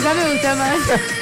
Esa me gusta más.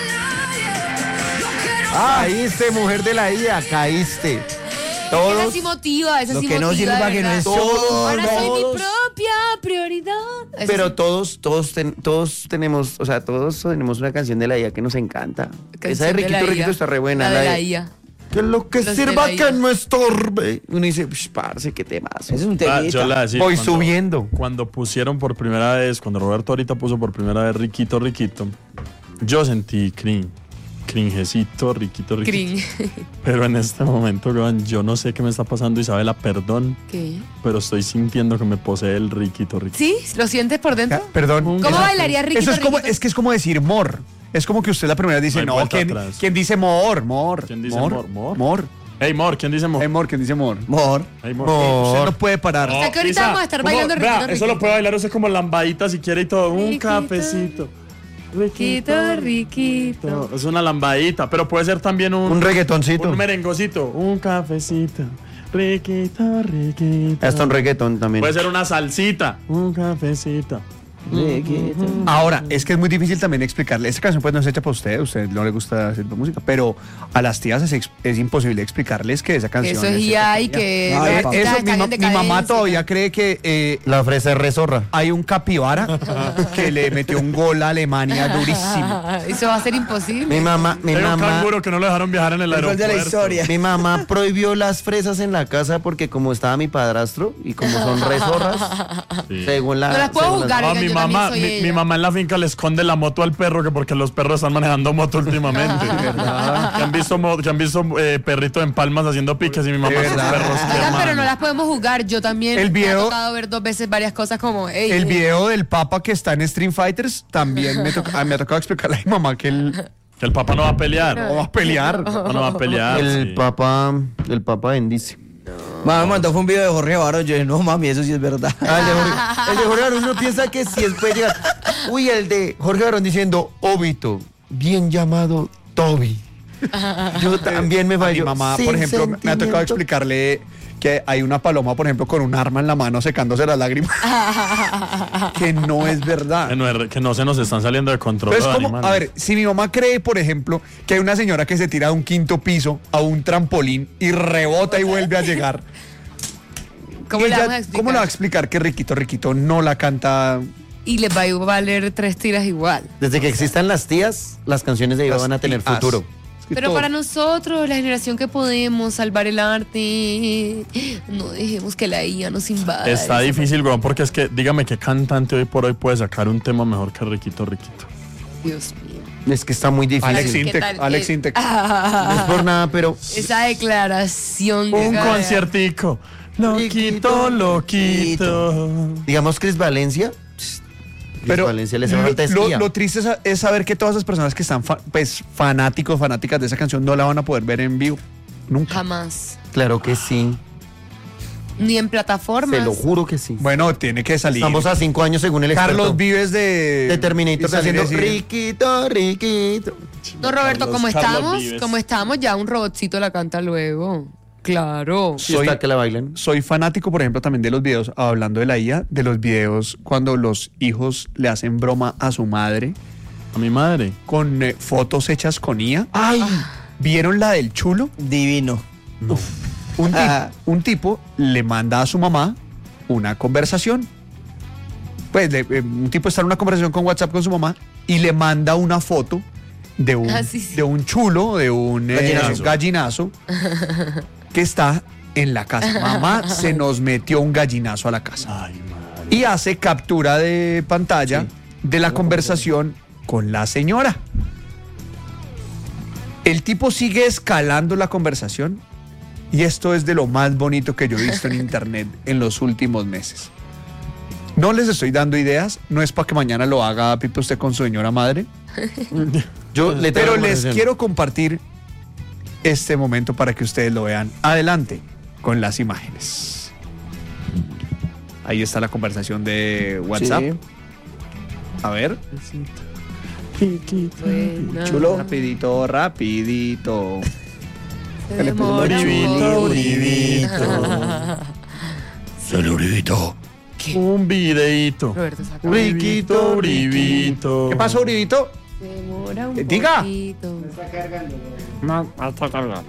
Caíste, mujer de la IA, caíste. Esa sí motiva, esa Lo sí que no motiva, sirva de que no verdad. es todo. Ahora soy mi todos. propia prioridad. Eso Pero sí. todos tenemos, o sea, todos tenemos una canción de la IA que nos encanta. Canción Esa de de la Riquito IA. Riquito está re buena. La de la IA. Que lo que Los sirva de la que IA. no estorbe. Uno dice, parce, qué temazo. Eso es un Yo temita. la decía, Voy cuando- subiendo. Cuando pusieron por primera vez, cuando Roberto ahorita puso por primera vez Riquito, Riquito, yo sentí cringecito, Riquito. Crin. Pero en este momento, weón, yo no sé qué me está pasando, Isabela, perdón, ¿Qué? pero estoy sintiendo que me posee el Riquito. ¿Sí? ¿Lo sientes por dentro? Perdón. ¿Cómo Exacto. bailaría Riquito? Eso es como, Riquito? es que es como decir mor. Es como que usted la primera vez dice, No hay no, vuelta atrás. ¿quién dice mor? ¿Quién dice mor? Mor. Hey, Mor, ¿quién dice Mor? Hey, mor, ¿quién dice mor? Mor. Hey, Mor. Usted no puede parar. O sea, que ahorita vamos a estar bailando Riquito. Riquito, Eso lo Riquito. puede bailar usted como lambadita si quiere y todo. Un Riquito. cafecito. Riquito, Riquito. Es una lambadita, pero puede ser también Un reggaetoncito. un merengocito. Un cafecito. Riquito, Riquito. Hasta un reggaetón también. Puede ser una salsita. Un cafecito. Ahora, es que es muy difícil también explicarle. Esta canción pues no es hecha para usted no le gusta hacer música, pero a las tías es imposible explicarles que esa canción Eso es IA y hecha que No, las eso, chicas eso, están en mi mamá decadencia. todavía cree que La fresa es rezorra. hay un capibara que le metió un gol a Alemania durísimo. Eso va a ser imposible. Mi mamá Hay un canguro que no lo dejaron viajar en el El gol aeropuerto. de la historia. Mi mamá prohibió las fresas en la casa porque como estaba mi padrastro y como son rezorras, Sí. según la... No las puedo según juzgar. No, Oigan, mi yo también mamá, soy mi ella. mamá en la finca le esconde la moto al perro que porque los perros están manejando moto últimamente. Que han visto, perritos en palmas haciendo piques y mi mamá De sus verdad. perros. Oigan, pero hermano. no las podemos juzgar. Yo también El me ha video- tocado ver 2 veces varias cosas como... ey, El video del Papa que está en Street Fighters también me ha tocado explicarle a mi mamá que él Que el papá no va a pelear. no va a pelear. No va a pelear. el sí. papa bendice. Mamá me mandó fue un video de Jorge Barón. Yo dije, no mami, eso sí es verdad. El de Jorge Barón uno piensa que sí puede llegar. Uy, el de Jorge Barón diciendo, Obito, bien llamado Toby. Yo también me A mi fallo. mamá, Sin por ejemplo, me ha tocado sentimiento. explicarle que hay una paloma, por ejemplo, con un arma en la mano secándose las lágrimas. Que no es verdad. Que no se nos están saliendo de control. Entonces, los como, animales. a ver, si mi mamá cree, por ejemplo, que hay una señora que se tira de un 5º piso a un trampolín y rebota y vuelve a llegar, ¿Cómo le ella- vamos a explicar? ¿cómo le va a explicar que Riquito Riquito no la canta? Y les va a valer 3 tiras igual. Desde que existan las tías, las canciones de Iba Las van a tener tías. futuro. Es que Pero todo- para nosotros, la generación que podemos salvar el arte, no dejemos que la IA nos invada. Está difícil, weón, porque es que, dígame qué cantante hoy por hoy puede sacar un tema mejor que Riquito Riquito. Dios mío. Es que está muy difícil. Alex ¿Qué Intec, tal? Alex Intec. No es por nada, pero Esa declaración. Un de- conciertico. Loquito, loquito. digamos Chris Valencia. Pero Valencia le hace falta lo espía. triste es saber que todas esas personas que están fanáticas de esa canción no la van a poder ver en vivo. Nunca. Jamás. Claro que sí. Ni en plataformas. Se lo juro que sí. Bueno, tiene que salir. Estamos a 5 años según el experto. Carlos Vives de Terminator y salir haciendo a decir, Riquito, Riquito. No, Roberto, Carlos como Vives. estamos, ya un robotcito la canta luego. Claro. Sí, está que la bailan. Soy fanático, por ejemplo, también de los videos, hablando de la IA, de los videos cuando los hijos le hacen broma a su madre A mi madre. con fotos hechas con IA. Ay, ¿Vieron la del chulo? Divino. Un tipo le manda a su mamá una conversación. Pues un tipo está en una conversación con WhatsApp con su mamá y le manda una foto de un, Sí. de un chulo, de un Gallinazo. gallinazo que está en la casa. Mamá, se nos metió un gallinazo a la casa. Ay, madre. Y hace captura de pantalla de la conversación con la señora. El tipo sigue escalando la conversación y esto es de lo más bonito que yo he visto en internet en los últimos meses. No les estoy dando ideas, no es para que mañana lo haga Pipe usted con su señora madre, yo le tengo pero una les conversación. quiero compartir este momento para que ustedes lo vean. Adelante con las imágenes. Ahí está la conversación de WhatsApp. Sí. A ver. Buena. Chulo. Rapidito, rapidito. Se demora un Uribito, poco. uribito. Un videíto. Roberto, saca. Riquito, uribito. ¿Qué pasó, Uribito? Se demora un Diga. poquito. No, está cargando.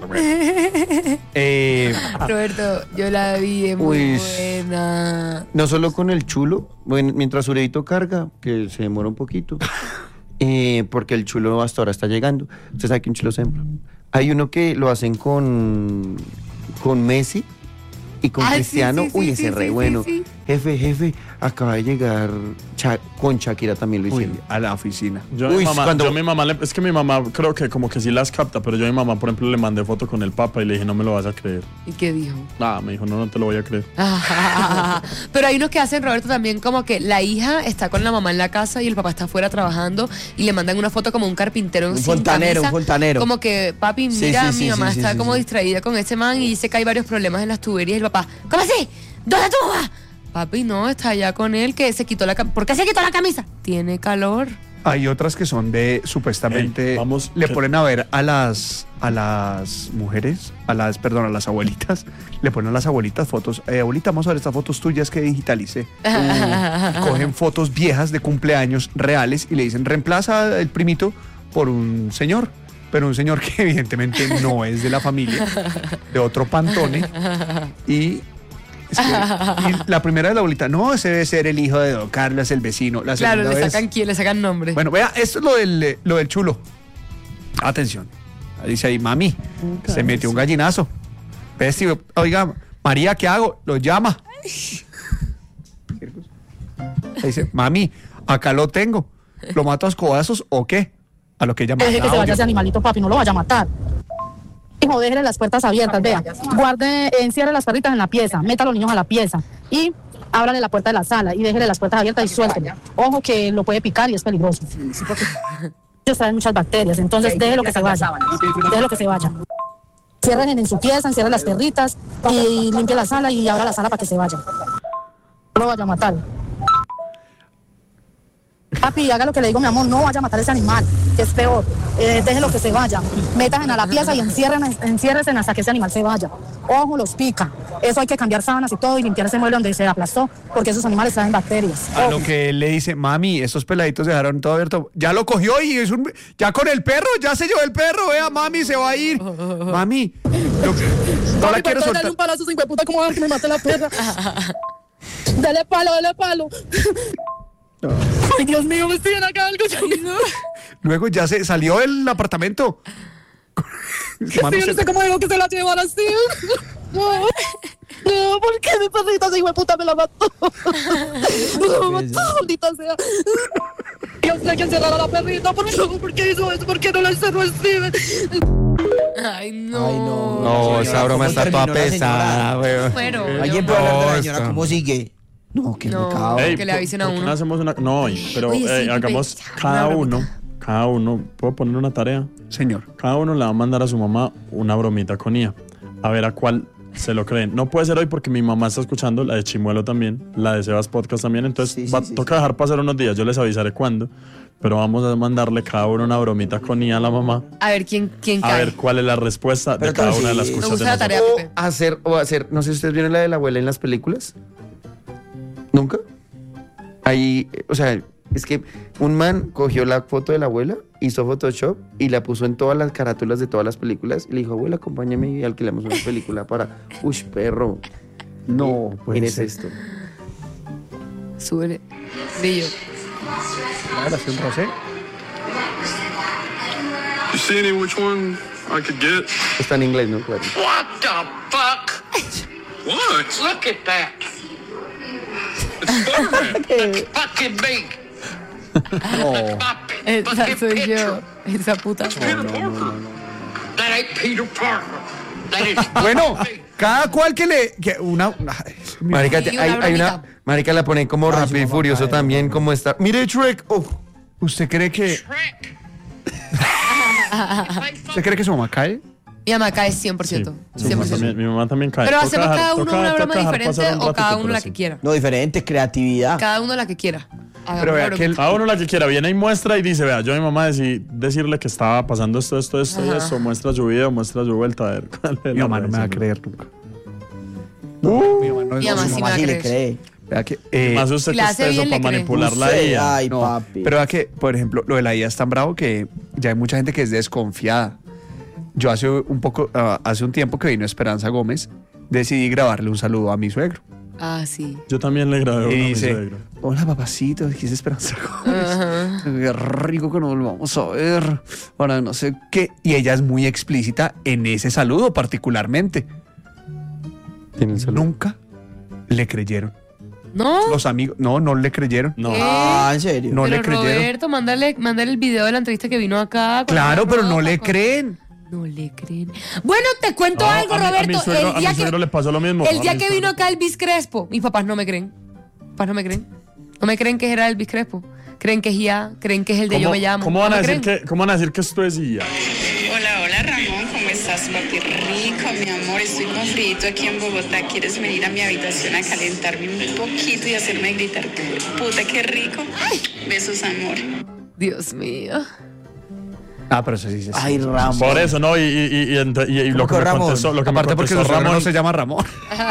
Roberto, yo la vi, es muy Uy. buena. No solo con el chulo, bueno, mientras Ureito carga, que se demora un poquito, porque el chulo hasta ahora está llegando. Usted sabe que un chulo se demora. Hay uno que lo hacen con Messi y con Ah, sí, Cristiano. sí, sí, Uy, sí, ese sí, re sí, bueno. sí. Jefe, acaba de llegar con Shakira también lo Uy, hicieron. a la oficina. Yo, Uy, yo a mi mamá, es que mi mamá creo que como que sí las capta, pero yo a mi mamá, por ejemplo, le mandé foto con el papa y le dije, no me lo vas a creer. ¿Y qué dijo? Me dijo, no te lo voy a creer. Pero hay unos que hacen, Roberto, también como que la hija está con la mamá en la casa y el papá está afuera trabajando y le mandan una foto como un carpintero Un sin fontanero, camisa. un fontanero. Como que, papi, Sí, mira, sí, sí, mi mamá sí, está sí, como sí. distraída con este man y dice que hay varios problemas en las tuberías y el papá, ¿cómo así? ¿Dónde tú vas? Papi, no, está allá con él que se quitó la camisa. ¿Por qué se quitó la camisa? Tiene calor. Hay otras que son de supuestamente Ey, vamos, le que- ponen a ver a las mujeres, a las abuelitas, le ponen a las abuelitas fotos, abuelita, vamos a ver estas fotos tuyas que digitalicé. Y cogen fotos viejas de cumpleaños reales y le dicen, reemplaza el primito por un señor, pero un señor que evidentemente no es de la familia, de otro pantone. Y la primera de la abuelita, no, ese debe ser el hijo de don Carlos, el vecino. La Claro, segunda le vez- sacan quién, le sacan nombre. bueno, vea, esto es lo del chulo. Atención. Dice ahí, mami, se metió un gallinazo. Pesti, oiga, María, ¿qué hago? Lo llama. Dice, mami, acá lo tengo. ¿Lo mato a escobazos o qué? A lo que ella Deje que se manda vaya ese audio. animalito, papi, no lo vaya a matar. Hijo, déjele las puertas abiertas, vea. Guarde, encierre las perritas en la pieza, meta a los niños a la pieza y ábrale la puerta de la sala y déjele las puertas abiertas y suéltelo. Ojo que lo puede picar y es peligroso. Ellos traen muchas bacterias, entonces déjelo que se vaya. Déjelo que se vaya. Cierren en su pieza, encierre las perritas y limpie la sala y abra la sala para que se vaya. No lo vaya a matar. Papi, haga lo que le digo, mi amor, no vaya a matar a ese animal, que es peor. Déjelo que se vaya. Métanse a la pieza y enciérrense hasta que ese animal se vaya. Ojo, los pica. Eso hay que cambiar sábanas y todo y limpiar ese mueble donde se aplastó, porque esos animales traen bacterias. A Ojo. lo que él le dice, mami, estos peladitos dejaron todo abierto. Ya lo cogió y ya con el perro, ya se llevó el perro. Vea, mami, se va a ir. Mami, no la quiero Dale soltar. un palazo, sin puta, como que me mate la perra. Dale palo, dale palo. Ay, Dios mío, me estoy en acá algo. Luego ya se salió del apartamento. Mami, Yo no sé cómo digo que se la llevan así. No, no, ¿por qué mi perrita esa hijo de puta me la mató? Me mató, maldita sea. Yo sé que encerrar a la perrita, ¿por qué hizo eso? ¿Por qué no la encerró Steven? Ay, no. Ay, no. No, señora, esa broma ¿cómo está terminó toda la señora? pesada, weón. Bueno, ¿Alguien puede hablar de la No, señora? está- ¿Cómo sigue? No, qué No. pecado. Ey, que le avisen a ¿por qué uno. no hacemos una? No, pero Oye, sí, hagamos Pipe, cada una uno. bromita. Cada uno, ¿puedo poner una tarea? señor. Cada uno le va a mandar a su mamá una bromita con IA. A ver a cuál se lo creen. No puede ser hoy porque mi mamá está escuchando, la de Chimuelo también, la de Sebas Podcast también. Entonces Sí, sí, sí, toca dejar pasar unos días. Yo les avisaré cuándo. Pero vamos a mandarle cada uno una bromita con IA a la mamá. a ver quién A cae. ver cuál es la respuesta Pero de cada una de las sí. escuchas Me de gusta la nosotros. tarea. O hacer, no sé si ustedes vieron la de la abuela en las películas. ¿Nunca? Ahí, o sea, es que un man cogió la foto de la abuela, hizo Photoshop y la puso en todas las carátulas de todas las películas y le dijo, abuela, acompáñame y alquilamos una película para, uy, perro. No, Miren pues. esto. Súbele. Brillo. Hace un rosé. You see any which one I could get? Está en inglés, ¿no? Claro. What the fuck? What? Look at that. It's Spider-Man. That's fucking big. Esa Fucking soy picture. yo. Esa puta. Peter Parker. That ain't Peter Parker. That is Bueno, fucking big. cada cual que le. Que una, ay, Dios mío. Marica, Sí, una hay una... bromita. Marica la ponen como rápido y furioso también, como está. Mire Shrek. Oh, ¿Usted cree que Shrek. su mamá cae? Mi mamá cae 100%. Sí, 100%. mi mamá también cae. Pero Toca hacemos dejar- cada uno toca- una toca broma dejar diferente pasar un o cada ratito, uno pero la sí. que quiera. No, diferente, creatividad. Cada uno la que quiera. Hagamos Pero una vea que bromita. Cada uno la que quiera, viene y muestra y dice, vea, yo a mi mamá decirle que estaba pasando esto y eso, muestra su video, muestra su vuelta, a ver cuál es Mi la mamá no me va a reacción. creer nunca. Mi mamá no es Mi mamá su sí mamá. me va a sí le creer. cree. Vea que, Más usted si la que hace está eso bien, para le cree. manipular la Usted, IA. ay, no, papi. pero vea que, por ejemplo, lo de la IA es tan bravo que ya hay mucha gente que es desconfiada. Yo hace un tiempo que vino Esperanza Gómez, decidí grabarle un saludo a mi suegro. Ah, sí. Yo también le grabé uno Y a mi dice, suegro. hola papacito, aquí es Esperanza Gómez. Ajá. Qué rico que nos volvamos a ver. Ahora no sé qué. Y ella es muy explícita en ese saludo particularmente. Tiene el saludo. Nunca le creyeron. ¿No? Los amigos, no le creyeron. No. ¿Qué? Ah, ¿en serio? No pero le creyeron. Roberto, mándale el video de la entrevista que vino acá. con Claro, la pero no ropa, le con- creen. No le creen. Bueno, te cuento No, algo, a Roberto. mi suegro le pasó lo mismo. El día A mi que suegro. vino acá Elvis Crespo, mis papás no me creen. Papás no me creen. No me creen que era Elvis Crespo. Creen que es IA, creen que es el de Yo Me Llamo. ¿Cómo van No a me decir creen. ¿Cómo van a decir que esto es IA? Hola Ramón, ¿cómo estás, papi? Rico, mi amor, estoy con frío aquí en Bogotá. ¿Quieres venir a mi habitación a calentarme un poquito y hacerme gritar? Puta, qué rico. Besos, amor. Dios mío. Ah, pero eso sí se Ay, Ramón. Por eso, ¿no? Y lo que que me Ramón? contestó, lo que me Aparte porque contestó su suegro Ramón, no se llama Ramón.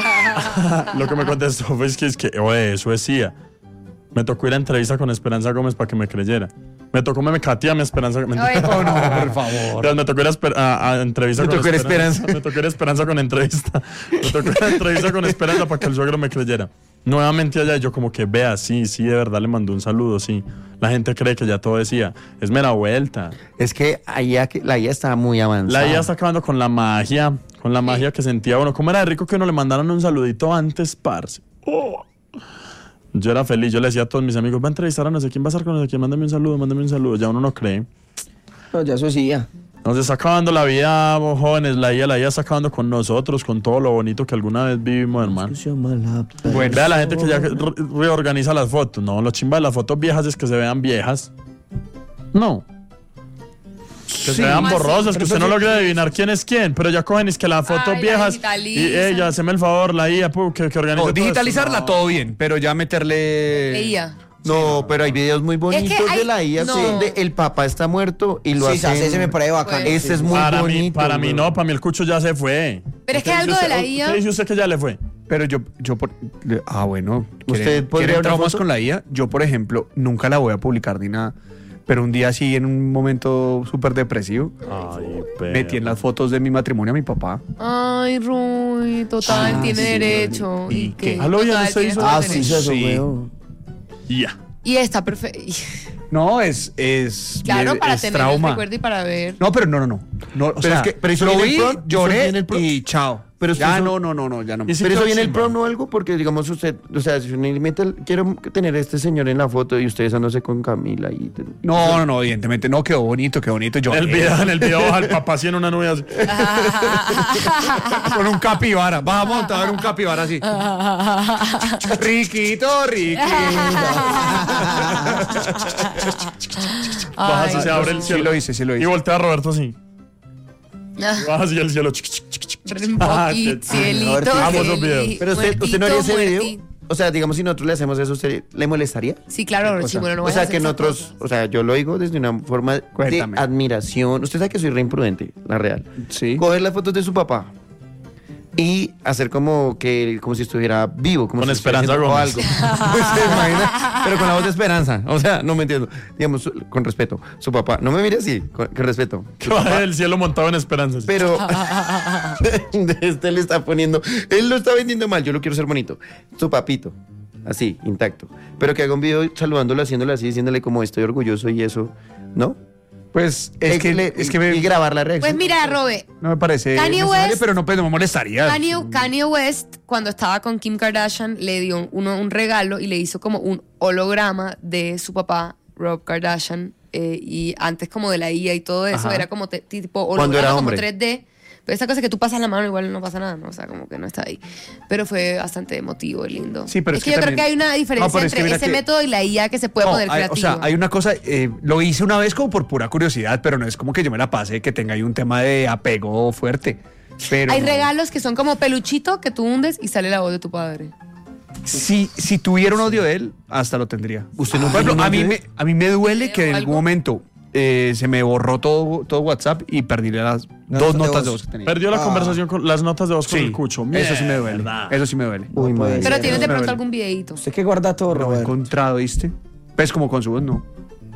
lo que me contestó fue oye, eso es IA. Me tocó ir a entrevista con Esperanza Gómez para que me creyera. Me tocó catear a mi Esperanza. Ay, Oh, no, por favor. Me tocó ir a entrevista Me con tocó ir a Esperanza. Me tocó ir a Esperanza con entrevista. Me tocó ir a entrevista con Esperanza para que el suegro me creyera. Nuevamente allá yo como que vea, sí, de verdad le mandó un saludo, sí. La gente cree que ya todo decía. Es mera vuelta. Es que la IA está muy avanzada. La IA está acabando con la magia que sentía uno. ¿Cómo era de rico que uno le mandaran un saludito antes, parce? Oh. Yo era feliz, yo le decía a todos mis amigos, va a entrevistar a no sé quién, va a estar con no sé quién, mándame un saludo. Ya uno no cree. No, ya eso sí, ya. Nos está acabando la vida, jóvenes, la IA está acabando con nosotros, con todo lo bonito que alguna vez vivimos, hermano. Bueno, Vea la gente que ya reorganiza las fotos. No, lo chimba de las fotos viejas es que se vean viejas. No. Que se vean ¿Cómo así? borrosas, que usted no logra adivinar quién es quién, pero ya cogen es que las fotos Ay, la viejas y digitalizan. ella, haceme el favor, la IA, que organice todo digitalizarla esto. todo bien, pero ya meterle... Leía. No, pero hay videos muy bonitos hay- de la IA no. donde el papá está muerto y lo Sí, hacen. ese me parece bacán. Pues- Ese es muy Para bonito. para mí güey. no, para mí el cucho ya se fue. Pero es que ¿Qué algo dice de la usted? IA. ¿Qué dice usted que ya le fue? Pero bueno. ¿Usted podría ¿quieren una traumas foto? con la IA? Yo, por ejemplo, nunca la voy a publicar ni nada. Pero un día así, en un momento súper depresivo, Ay, metí en las fotos de mi matrimonio a mi papá. Ay, Rui, total, tiene derecho. ¿Y qué? Aló, ya Total, se tiene hizo- todo Ah, el sí, derecho. eso, Sí. weón. Ya. Y está perfecto. No, es Claro, para es tener el trauma. recuerdo y para ver. No, pero no. O Pero sea, es que- pero eso lo viene vi, el prom, eso lloré viene el prom. y chao. Pero ya eso- no, ya no. Y si Pero eso quedó viene el chimba. prom, ¿no? Algo, porque digamos usted, o sea, si uno mete quiero tener a este señor en la foto y usted besándose con Camila y... No, evidentemente no, quedó bonito. Yo En el video baja el papá así en una nube así. con un capibara. Vamos a montar un capibara así. Riquito. Baja así, Ay, se abre el sí cielo. lo hice. Y voltea a Roberto así. Baja así el cielo. Un poquito, cielito. Amo esos videos. Pero usted no haría ese video. muertito. O sea, digamos, si nosotros le hacemos eso, ¿usted le molestaría? Sí, claro, O sea, Chimolo, no o vayas sea, a hacer que esas nosotros, cosas. o sea, yo lo digo desde una forma Cuéntame. de admiración. Usted sabe que soy re imprudente, la real. Sí. Coger las fotos de su papá y hacer como si estuviera vivo, como Con si estuviera Esperanza haciendo Gómez. algo. Pues, ¿se imagina? Pero con la voz de Esperanza. O sea, no me entiendo. Digamos, con respeto. Su papá, no me mire así, con respeto. Que baja del cielo montado en esperanzas. Pero este le está poniendo, él lo está vendiendo mal, yo lo quiero hacer bonito. Su papito, así, intacto. Pero que haga un video saludándolo, haciéndolo así, diciéndole como estoy orgulloso y eso, ¿no? Pues es que y grabar la reacción. Pues mira, Robe, no me parece Kanye necesario, West- pero no, pues, no me molestaría. Kanye West, cuando estaba con Kim Kardashian, le dio un regalo y le hizo como un holograma de su papá, Rob Kardashian. Y antes como de la IA y todo eso, Ajá. era como tipo Cuando era holograma, como hombre. 3D. Pero esa cosa que tú pasas la mano igual no pasa nada, ¿no? O sea, como que no está ahí. Pero fue bastante emotivo y lindo. Sí, pero es que yo creo que hay una diferencia pero es que entre mira ese que- método y la IA que se puede No, poner o creativo. sea, hay una cosa, lo hice una vez como por pura curiosidad, pero no es como que yo me la pase, que tenga ahí un tema de apego fuerte. Pero hay no. regalos que son como peluchito que tú hundes y sale la voz de tu padre. Si tuviera un odio de él, hasta lo tendría. ¿Usted no Por ejemplo, tiene un a mí, odio de a mí me duele que en ¿Algo? algún momento se me borró todo WhatsApp y perdí 2 notas de voz que tenía. Perdió la conversación con las notas de voz con Sí, el cucho. eso sí me duele. Mierda. Eso sí me duele. Uy, madre. Pero tienes de me pronto duele. algún videíto. Usted que guarda todo, Lo he Robert. encontrado, ¿viste? Pues como con su voz, no.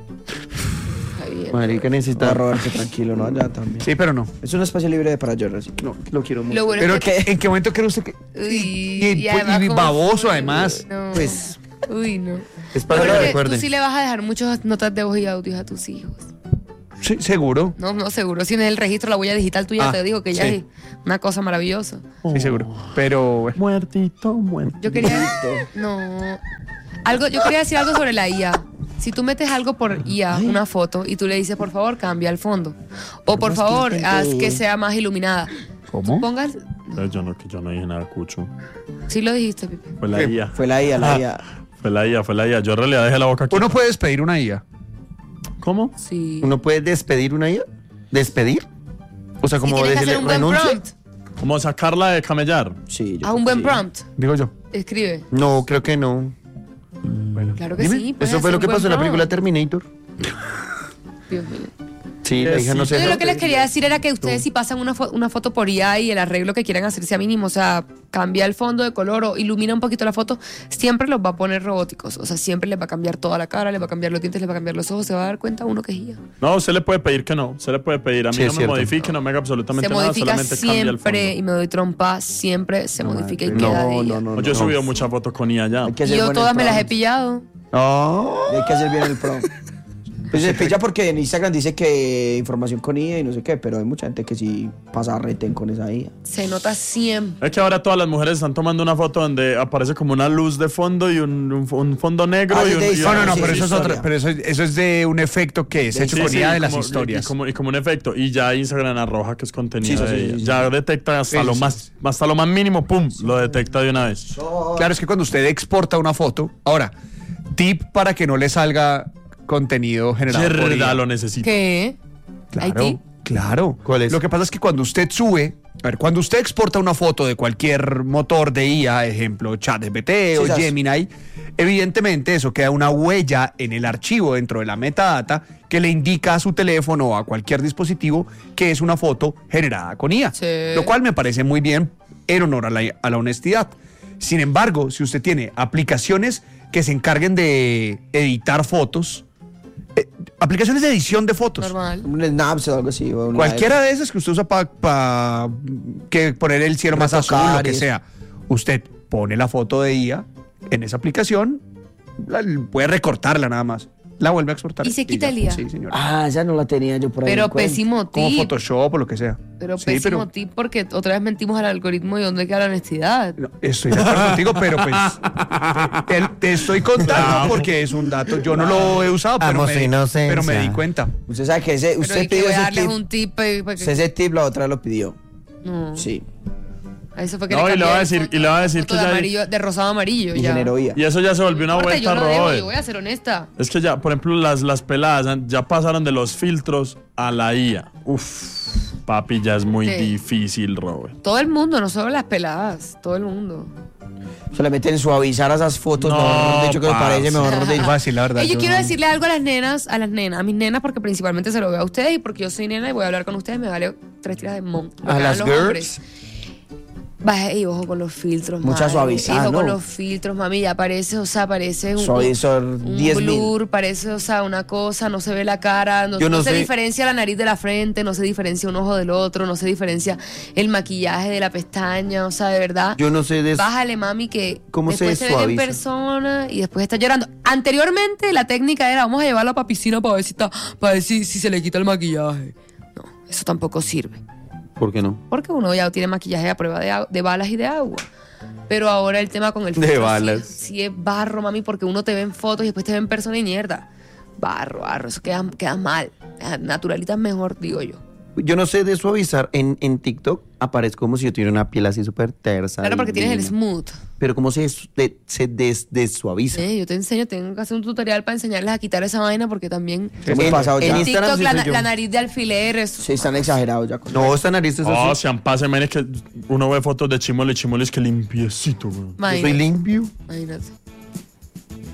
Está bien. Marica, No, necesita. Roberto, tranquilo, no, ya también. Sí, pero no. Es un espacio libre para llorar. Así. No, lo quiero mucho. Lo bueno Pero es que... ¿en qué momento cree usted que...? Uy, y como- baboso, además. No. Pues, Uy, no. es para Pero que que recuerden. tú sí le vas a dejar muchas notas de voz y audios a tus hijos. Sí, seguro. No, seguro. Si en el registro la huella digital tuya Ah, te digo que ya sí. es una cosa maravillosa. Sí, seguro. Pero, bueno. Muertito. Yo quería... No. Yo quería decir algo sobre la IA. Si tú metes algo por IA, una foto, y tú le dices, por favor, cambia el fondo. O por favor, haz que sea más iluminada. ¿Cómo? Tú pongas... Yo no dije nada, cucho. Sí lo dijiste, Pipe. Fue la IA. Fue la IA, la IA. Fue la IA. Yo en realidad dejé la boca aquí. Uno puede despedir una IA. ¿Cómo? Sí. ¿Uno puede despedir una IA? ¿Despedir? O sea, Y como tienes que hacer decirle un buen renuncia. prompt. Como sacarla de camellar. Sí, yo Haz un creo buen que sí. prompt. Digo yo. Escribe. No, creo que no. Claro que Dime. sí. puedes Eso fue hacer lo un que buen pasó en la película prompt. Terminator. Dios mío. Sí, la hija no se Yo lo dejó. que les quería decir era que ustedes si pasan una foto por IA y el arreglo que quieran hacer sea mínimo, o sea, cambia el fondo de color o ilumina un poquito la foto, siempre los va a poner robóticos. O sea, siempre les va a cambiar toda la cara, les va a cambiar los dientes, les va a cambiar los ojos, se va a dar cuenta uno que es IA. No, usted le puede pedir que no. Se le puede pedir. A mí Sí, no es me cierto. modifique, no me haga absolutamente Se nada. modifica Solamente cambia el siempre fondo. y me doy trompa, siempre se modifica y No, queda de IA. no, Yo he subido muchas fotos con IA ya. Hay que Y hacer yo buen todas me las he prompt. pillado. Y hay que hacer bien el prompt. Pues se pilla porque en Instagram dice que información con IA y no sé qué, pero hay mucha gente que sí pasa reten con esa IA. Se nota siempre. Es que ahora todas las mujeres están tomando una foto donde aparece como una luz de fondo y un fondo negro. Ah, y sí, un, te y dice- No, un- no, no, Sí, pero sí, eso es historia. otra. Pero eso es de un efecto que es hecho Sí, con sí, IA de las como- historias. Y como un efecto. Y ya Instagram arroja que es contenido. Sí, sí, de sí, ella. sí, Ya detecta hasta Sí, lo sí, más, hasta lo más mínimo, pum, lo detecta de una vez. Claro, es que cuando usted exporta una foto. Ahora, tip para que no le salga contenido generado por Verdad, IA. lo necesito. ¿Qué? ¿Hay Claro, tip? claro. ¿Cuál es? Lo que pasa es que cuando usted sube, a ver, cuando usted exporta una foto de cualquier motor de IA, ejemplo, ChatGPT o Sí, sabes. Gemini, evidentemente eso queda una huella en el archivo dentro de la metadata que le indica a su teléfono o a cualquier dispositivo que es una foto generada con IA. Sí. Lo cual me parece muy bien en honor a la honestidad. Sin embargo, si usted tiene aplicaciones que se encarguen de editar fotos, aplicaciones de edición de fotos. Normal. Un Snaps o algo así. o una- Cualquiera de esas que usted usa para que poner el cielo más azul, Retocar lo que y eso. sea. Usted pone la foto de IA en esa aplicación, puede recortarla nada más. La vuelve a exportar. Y se quita ya. el IA. Sí, señor. Ah, ya no la tenía yo por ahí. Pero en cuenta. pésimo Como tip. Photoshop o lo que sea. Pero Sí, pésimo tip porque otra vez mentimos al algoritmo y dónde queda la honestidad. No, estoy de acuerdo contigo, pero pues te estoy contando porque es un dato. Yo no lo he usado, pero Amo su inocencia. pero me di cuenta. Usted sabe que Pero usted hay que pidió ese darles tip. un tip para que... Ese tip la otra lo pidió. No. Sí. A eso fue que No, le y le cambié va a el decir- fondo- y le va a decir foto que de ya- amarillo, de rosado a amarillo. Y ya. generó IA. Y eso ya se volvió una No importa, vuelta, yo no debo, Robert. yo voy a ser honesta. Es que ya, por ejemplo, las peladas ya pasaron de los filtros a la IA. Uf, papi, ya es muy Sí. difícil, Robert. Todo el mundo, no solo las peladas, todo el mundo. Se le meten suavizar a esas fotos. No, mejor dicho, que me parece mejor Es dicho. fácil, la verdad. Yo quiero no- decirle algo a las nenas, a mis nenas, porque principalmente se lo veo a ustedes y porque yo soy nena y voy a hablar con ustedes, me vale 3 tiras de mon. Lo A que las hagan los girls. hombres. Baja y ojo con los filtros, Mucha mami. suavizada, Ojo con ¿no? los filtros, mami, ya parece, o sea, parece Suavizar un 10.000. blur, parece, o sea, una cosa, no se ve la cara, Yo no se sé. diferencia la nariz de la frente, no se diferencia un ojo del otro, no se diferencia el maquillaje de la pestaña, o sea, de verdad. Yo no sé de eso. Bájale, mami, que ¿Cómo se después se ven en suaviza? persona y después está llorando. Anteriormente la técnica era vamos a llevarla para piscina para ver si se le quita el maquillaje. No, eso tampoco sirve. ¿Por qué no? Porque uno ya tiene maquillaje a prueba de balas y de agua. Pero ahora el tema con el De filtro balas. sí es barro, mami, porque uno te ve en fotos y después te ve en persona y mierda. Barro, eso queda mal. Naturalita es mejor, digo yo. Yo no sé de suavizar. En TikTok aparece como si yo tuviera una piel así súper tersa. Claro, porque tienes el divina. smooth. Pero ¿cómo se dessuaviza? Yo te enseño, tengo que hacer un tutorial para enseñarles a quitar esa vaina porque también... Hemos pasado ya. en En Instagram TikTok sí la, soy yo. la nariz de alfiler, eso. Sí, están exagerados ya. No, esta nariz es Oh, así. sean pase, men, es que uno ve fotos de Chimole y Chimole es que limpiecito, güey. Yo soy limpio. Imagínate.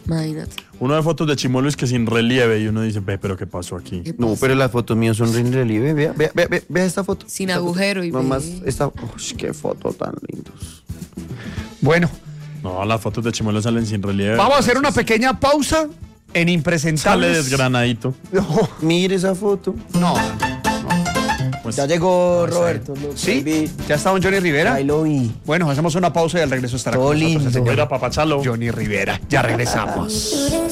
Imagínate. Uno de fotos de Chimuelo es que sin relieve y uno dice, ve, pero ¿qué pasó aquí? ¿Qué No, pasa? pero las fotos mías son en relieve. Vea esta foto. Sin Esta agujero foto. y Nomás ve. esta. Uy, qué foto tan lindos. Bueno, No, las fotos de Chimuelo salen sin relieve. vamos a hacer una pequeña pausa en Sale Impresentables. desgranadito. No, Mire esa foto. no. Pues, Ya llegó Roberto. ¿Sí? ¿Ya está don Johnny Rivera? Ahí lo vi. Bueno, hacemos una pausa y al regreso estará Todo con nosotros el lindo. señor Mira, papachalo. Johnny Rivera. Ya regresamos.